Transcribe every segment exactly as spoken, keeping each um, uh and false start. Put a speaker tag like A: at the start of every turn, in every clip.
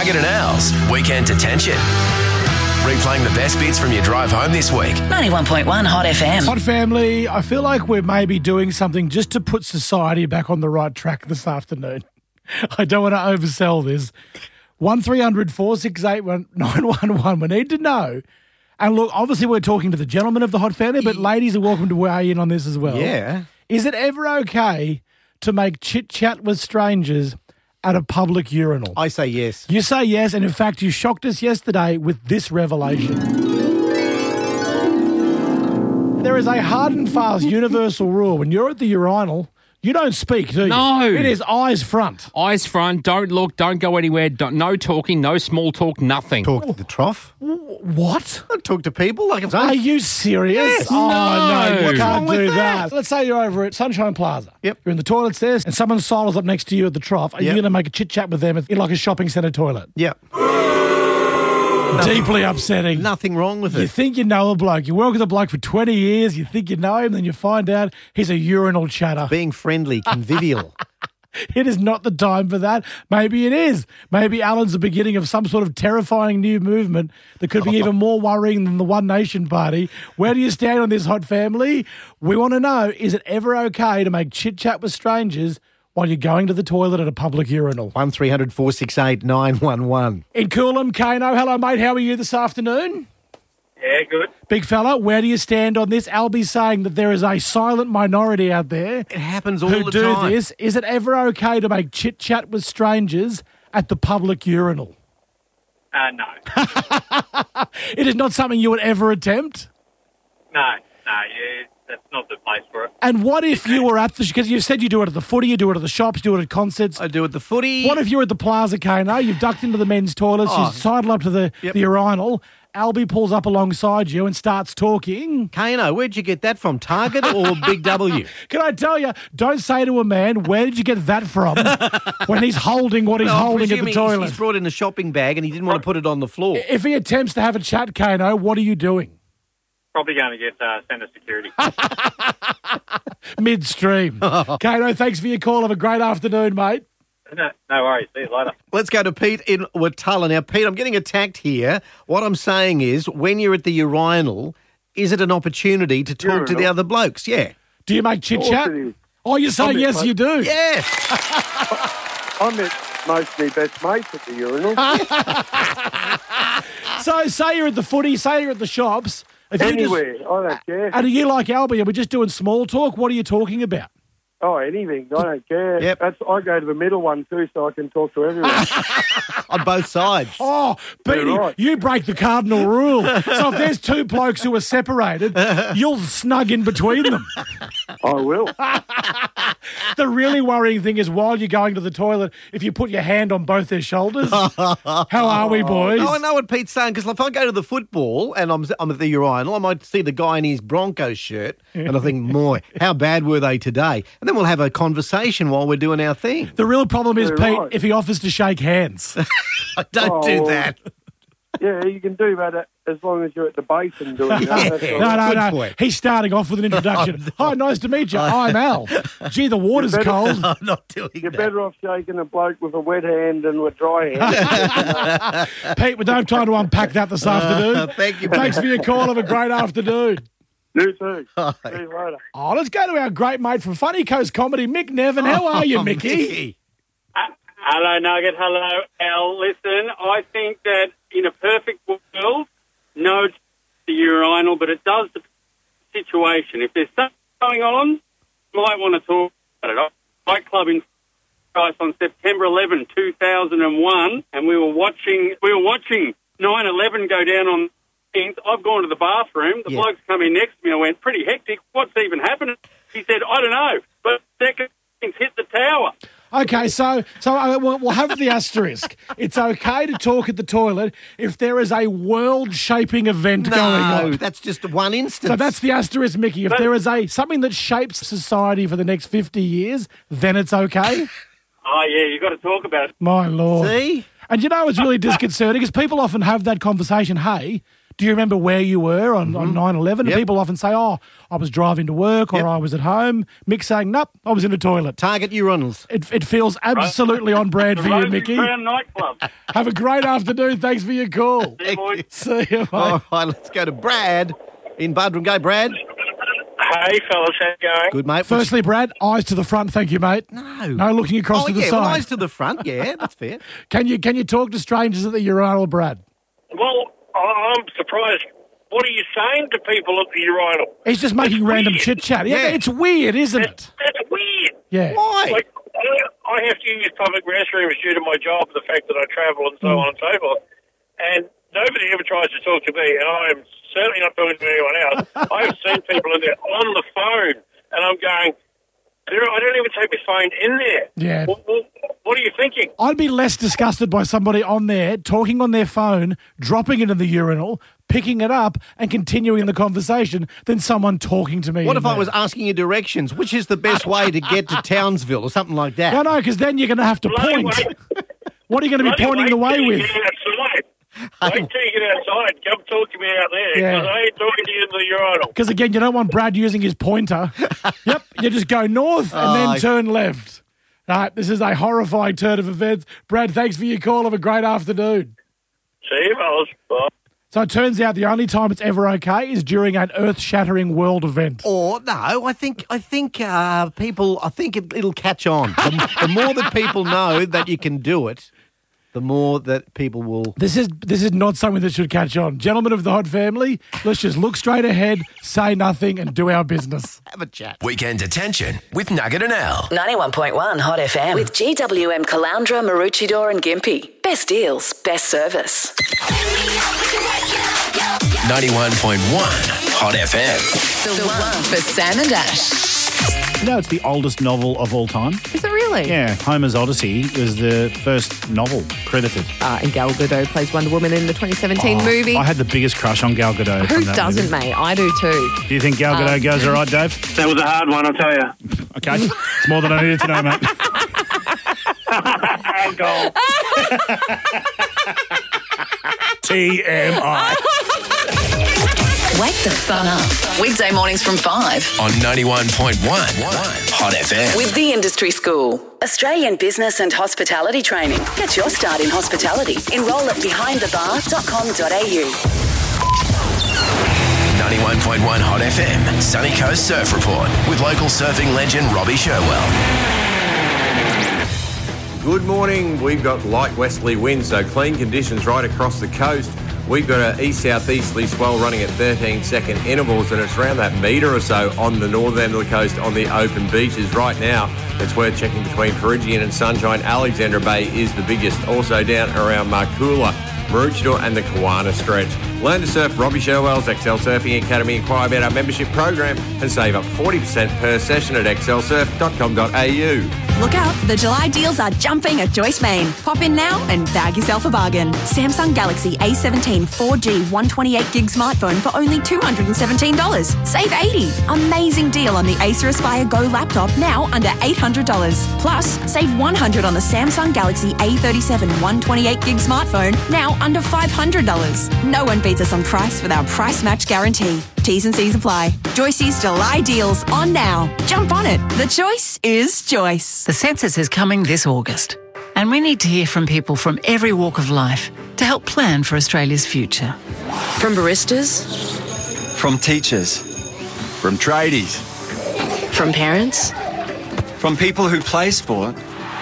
A: Target and Owls, Weekend Detention. Replaying the best bits from your drive home this week.
B: ninety-one point one Hot F M.
C: Hot family, I feel like we're maybe doing something just to put society back on the right track this afternoon. I don't want to oversell this. one three hundred four six eight nine one one. We need to know. And look, obviously we're talking to the gentlemen of the Hot family, but ladies are welcome to weigh in on this as well.
D: Yeah.
C: Is it ever okay to make chit-chat with strangers at a public urinal?
D: I say yes.
C: You say yes, and in fact, you shocked us yesterday with this revelation. There is a hard and fast universal rule. When you're at the urinal, you don't speak, do you?
E: No.
C: It is eyes front.
E: Eyes front, don't look, don't go anywhere, don't, no talking, no small talk, nothing.
D: Talk to the trough.
C: What?
D: I talk to people like I'm
C: Are
D: saying.
C: you serious?
D: Yes.
C: Oh, no, you
E: What's
C: can't
D: wrong with
C: do
D: that?
C: that. Let's say you're over at Sunshine Plaza.
D: Yep.
C: You're in the toilets there, and someone sidles up next to you at the trough. Are you
D: Yep.
C: going to make a chit-chat with them in like a shopping centre toilet?
D: Yeah.
C: Deeply upsetting.
D: Nothing wrong with
C: You
D: it.
C: think you know a bloke. You work with a bloke for twenty years. You think you know him, then you find out he's a urinal chatter.
D: Being friendly, convivial.
C: It is not the time for that. Maybe it is. Maybe Alan's the beginning of some sort of terrifying new movement that could be even more worrying than the One Nation Party. Where do you stand on this, Hot family? We want to know, is it ever okay to make chit-chat with strangers while you're going to the toilet at a public urinal?
D: one three hundred four six eight nine one one.
C: In Coolum, Kano, hello, mate. How are you this afternoon?
F: Yeah, good.
C: Big fella, where do you stand on this? Albie's saying that there is a silent minority out there
D: It happens all
C: who
D: the
C: do
D: time.
C: this. Is it ever okay to make chit-chat with strangers at the public urinal?
F: Uh, no.
C: It is not something you would ever attempt?
F: No, no, yeah, that's not the place for it.
C: And what if you were at the... Because you said you do it at the footy, you do it at the shops, do it at concerts.
D: I do it the footy.
C: What if you're at the Plaza, Kano, you've ducked into the men's toilets,
D: Oh.
C: you sidle up to the,
D: Yep.
C: the urinal, Albie pulls up alongside you and starts talking.
D: Kano, where'd you get that from? Target or Big W?
C: Can I tell you, don't say to a man, where did you get that from, when he's holding what he's
D: No, I'm
C: holding at the
D: presuming he's-
C: toilet?
D: He's brought in a shopping bag and he didn't want to put it on the floor.
C: If he attempts to have a chat, Kano, what are you doing?
F: Probably going to get uh, centre security.
C: Midstream. Kano, thanks for your call. Have a great afternoon, mate.
F: no, no worries. See you later.
D: Let's go to Pete in Watala. Now, Pete, I'm getting attacked here. What I'm saying is, when you're at the urinal, is it an opportunity to talk to the
G: Urinal?
D: other blokes? Yeah.
C: Do you make chit-chat?
G: it is.
C: Oh, you say
G: I mean,
C: yes,
G: mate.
C: you do.
D: Yes.
G: I met most of my best mates at the urinal.
C: So say you're at the footy, say you're at the shops. If you just-
G: Anywhere, I don't care.
C: and are you like Albie? Are we just doing small talk? What are you talking about?
G: Oh, anything, I don't care.
D: Yep.
G: That's I go to the middle one too, so I can talk to everyone.
D: On both sides.
C: Oh, Petey,
G: right.
C: you break the cardinal rule. So if there's two blokes who are separated, you'll snug in between them.
G: I will.
C: The really worrying thing is while you're going to the toilet, if you put your hand on both their shoulders. How are we, boys?
D: No, I know what Pete's saying, because if I go to the football and I'm, I'm at the urinal, I might see the guy in his Broncos shirt and I think, boy, how bad were they today? And then we'll have a conversation while we're doing our thing.
C: The real problem is,
G: Very
C: Pete,
G: right.
C: if he offers to shake hands.
D: Don't do
G: Oh.
D: that.
G: Yeah, you can do that as long as you're at the basin doing that. That's all
C: No,
G: right.
C: no,
D: Good
C: no.
D: point.
C: He's starting off with an introduction. Hi, nice to meet you. I'm Al. Gee, the water's
G: better-
C: cold.
D: I'm not doing
G: You're
D: that.
G: better off shaking a bloke with a wet hand than with dry hand.
C: Pete, we don't have time to unpack that this afternoon.
D: Thank you.
C: Thanks for your call. Have a great afternoon.
G: You too. See you later.
C: Oh, let's go to our great mate from Funny Coast Comedy, Mick Nevin. How are you,
D: Oh,
C: Mickey?
F: Uh, hello, Nugget. Hello, Al. Listen, I think that in a perfect world, no to the urinal, but it does the situation. If there's something going on, you might want to talk about it. Fight Club in Christ on September eleventh, two thousand one, and we were watching. We were watching nine eleven go down on. I've gone to the bathroom. The
D: Yeah.
F: bloke's come in next to me. I went, pretty hectic. What's even happening? He said, I don't know, but second things hit the tower.
C: Okay, so so uh, we'll, we'll have the asterisk. It's okay to talk at the toilet if there is a world-shaping event going
D: No,
C: on.
D: that's just one instance.
C: So that's the asterisk, Mickey. If
F: But-
C: there is a something that shapes society for the next fifty years, then it's okay.
F: Oh, yeah, you've got to talk about it.
C: My Lord.
D: See?
C: And you know it's really disconcerting because people often have that conversation, hey, Do you remember where you were on, on nine eleven?
D: Yep.
C: And people often say, oh, I was driving to work or
D: Yep.
C: I was at home. Mick saying, nope, I was in the toilet.
D: Target urinals.
C: It, it feels absolutely on brand for you,
F: Rose
C: Mickey.
F: Crown nightclub.
C: Have a great afternoon. Thanks for your call.
F: See you, boys.
C: See you, mate.
D: All right, let's go to Brad in Buderim. Go, Brad.
H: Hey, fellas, how you going?
D: Good, mate.
C: Firstly, Brad, eyes to the front. Thank you, mate.
D: No.
C: No looking across
D: oh,
C: to the
D: yeah, well,
C: side.
D: eyes to the front. Yeah, that's fair.
C: Can you can you talk to strangers at the urinal, Brad?
H: Well, I- I'm surprised. What are you saying to people at the urinal?
C: He's just making
H: It's
C: random
H: weird.
C: chit chat. Yeah,
D: Yeah.
C: it's weird, isn't
H: That's,
C: it?
H: that's weird.
C: Yeah.
D: Why?
H: Like, I I have to use public restrooms due to my job, the fact that I travel and so
C: Mm.
H: on and so forth. And nobody ever tries to talk to me, and I am certainly not talking to anyone else. I've seen people in there on the phone, and I'm going, there, I don't even take my phone in there.
C: Yeah.
H: What, what, what are you thinking?
C: I'd be less disgusted by somebody on there talking on their phone, dropping it in the urinal, picking it up, and continuing the conversation than someone talking to me.
D: What
C: in
D: if I
C: there.
D: was asking you directions? Which is the best way to get to Townsville or something like that?
C: No, no, because then you're going to have to
H: Bloody
C: point.
H: wait.
C: What are you going to be
H: Bloody
C: pointing the
H: wait
C: way
H: till you
C: with?
H: get outside. Wait till you get outside. Come talk to me out there,
C: Yeah.
H: because I ain't talking to you in the urinal.
C: Because again, you don't want Brad using his pointer. Yep, you just go north and
D: Oh,
C: then turn left. All right, this is a horrifying turn of events. Brad, thanks for your call. Have a great afternoon.
H: See you, fellas. Bye.
C: So it turns out the only time it's ever okay is during an earth-shattering world event.
D: Or no, I think I think uh, people. I think it, it'll catch on. The, the more that people know that you can do it, the more that people will.
C: This is this is not something that should catch on. Gentlemen of the Hot Family, let's just look straight ahead, say nothing, and do our business.
D: Have a chat.
A: Weekend Detention with Nugget and Al.
B: ninety-one point one Hot F M. With G W M Caloundra, Maroochydore and Gympie. Best deals, best service.
A: ninety-one point one Hot F M.
B: The one for Sam and Ash.
I: You know, it's the oldest novel of all time.
J: Is it really?
I: Yeah, Homer's Odyssey was the first novel credited.
J: Uh, and Gal Gadot plays Wonder Woman in the twenty seventeen
I: Oh,
J: movie.
I: I had the biggest crush on Gal Gadot.
J: Who
I: from that
J: doesn't,
I: movie.
J: mate? I do too.
I: Do you think Gal Gadot
J: Um,
I: goes all right, Dave?
H: That was a hard one, I'll tell you.
I: Okay, it's more than I needed to know, mate.
H: Goal.
I: T M I.
B: Wake the fun up. Weekday mornings from five.
A: On ninety-one point one Hot F M.
B: With the Industry School. Australian business and hospitality training. Get your start in hospitality. Enrol at behind the bar dot com dot a u.
A: ninety-one point one Hot F M. Sunny Coast Surf Report with local surfing legend Robbie Sherwell.
K: Good morning. We've got light westerly winds, so clean conditions right across the coast. We've got an east-southeasterly swell running at thirteen second intervals, and it's around that metre or so on the northern end of the coast on the open beaches. Right now, it's worth checking between Peregian and Sunshine. Alexandra Bay is the biggest. Also down around Markoola, Maroochydore and the Kawana stretch. Learn to surf. Robbie Sherwell's Excel Surfing Academy. Inquire about our membership program and save up forty percent per session at excel surf dot com dot a u.
L: Look out, the July deals are jumping at Joyce Main. Pop in now and bag yourself a bargain. Samsung Galaxy A seventeen four G one twenty-eight gig smartphone for only two hundred seventeen dollars. Save eighty dollars. Amazing deal on the Acer Aspire Go laptop, now under eight hundred dollars. Plus, save one hundred dollars on the Samsung Galaxy A thirty-seven one twenty-eight gig smartphone, now under five hundred dollars. No one beats us on price with our price match guarantee. T's and C's apply. Joyce's July deals on now. Jump on it. The choice is Joyce.
M: The census is coming this August, and we need to hear from people from every walk of life to help plan for Australia's future.
N: From baristas,
O: From teachers, from tradies,
N: from parents,
O: from people who play sport,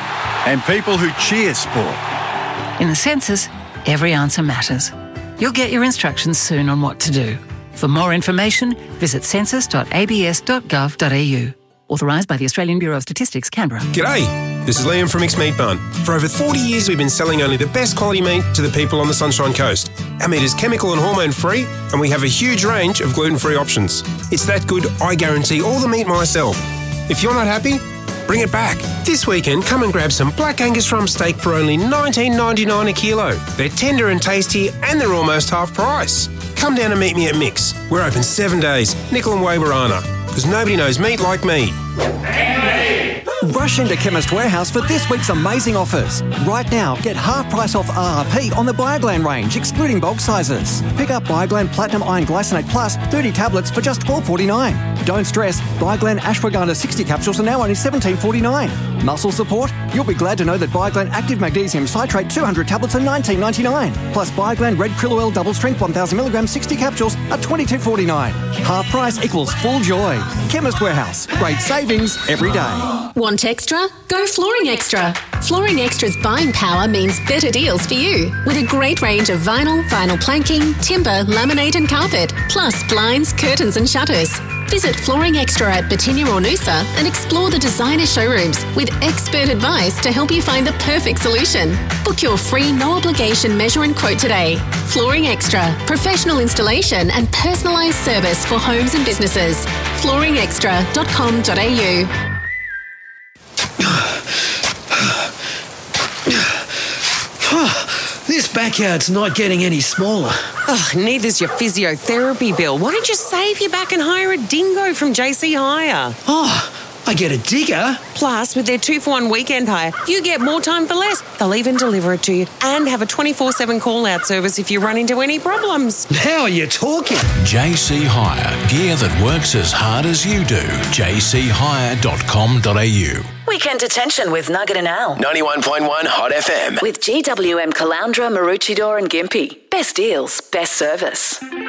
O: and people who cheer sport.
M: In the census, every answer matters. You'll get your instructions soon on what to do. For more information, visit census dot a b s dot gov dot a u. Authorised by the Australian Bureau of Statistics, Canberra.
P: G'day, this is Liam from Mixed Meat Bun. For over forty years, we've been selling only the best quality meat to the people on the Sunshine Coast. Our meat is chemical and hormone free, and we have a huge range of gluten-free options. It's that good, I guarantee all the meat myself. If you're not happy, bring it back. This weekend, come and grab some Black Angus rump steak for only nineteen ninety-nine a kilo. They're tender and tasty, and they're almost half price. Come down and meet me at Mix. We're open seven days, nickel and Waberana, because nobody knows meat like me.
Q: Rush into Chemist Warehouse for this week's amazing offers. Right now, get half price off R R P on the Bioglan range, excluding bulk sizes. Pick up Bioglan Platinum Iron Glycinate Plus thirty tablets for just twelve forty-nine. Don't stress, Bioglan Ashwagandha sixty capsules are now only seventeen forty-nine. Muscle support? You'll be glad to know that Bioglan Active Magnesium Citrate two hundred tablets are nineteen ninety-nine. Plus Bioglan Red Krill Oil Double Strength one thousand milligrams sixty capsules are twenty-two forty-nine. Half price equals full joy. Chemist Warehouse. Great savings every day.
R: Want extra? Go Flooring Extra. Flooring Extra's buying power means better deals for you. With a great range of vinyl, vinyl planking, timber, laminate and carpet, plus blinds, curtains and shutters. Visit Flooring Extra at Batinia or Noosa and explore the designer showrooms with expert advice to help you find the perfect solution. Book your free no-obligation measure and quote today. Flooring Extra. Professional installation and personalised service for homes and businesses. flooring extra dot com dot a u.
S: This backyard's not getting any smaller.
T: Oh, neither's your physiotherapy bill. Why don't you save your back and hire a dingo from J C Hire?
S: Oh, I get a digger.
T: Plus, with their two-for-one weekend hire, you get more time for less. They'll even deliver it to you and have a twenty-four seven call-out service if you run into any problems.
S: Now you're talking.
U: J C Hire. Gear that works as hard as you do. j c hire dot com dot a u.
B: Weekend Attention with Nugget and Al.
A: ninety-one point one Hot F M.
B: With G W M Caloundra, Maroochydore and Gympie. Best deals, best service.